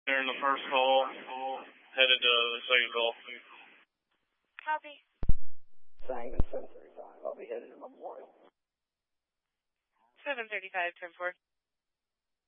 There in the first call, headed to the second call. Copy. Sangamon 735. I'll be headed to Memorial. 735, 10-4.